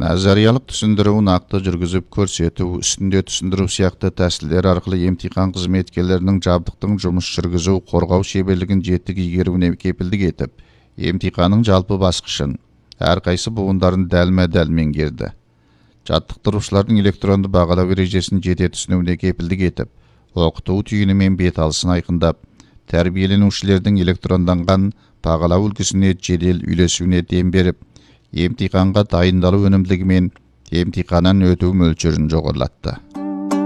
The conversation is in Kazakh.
Nazariyalik түсіндіру нақты жүргізіп көрсету, үстінде түсіндіру сияқты тәсілдер арқылы емтихан қызметкерлерінің жабдықтың жұмыс жүргізу, қорғау шеберлігін жетік игеруіне кепілдік етіп, емтиханның жалпы басқышын, әрқайсы буындарын дәлме-дәл меңгерді. Жаттықтырушылардың электронды бағалау ережесін жете түсінуіне кепілдік етіп, оқыту түйіні мен бет алысын айқындап, тәрбиеленушілердің электронданған бағалау үлгісіне жедел үйлесуіне дем беріп, емтиханға дайындалу өнімділігі мен емтиханнан өту мөлшерін жоғарылатты.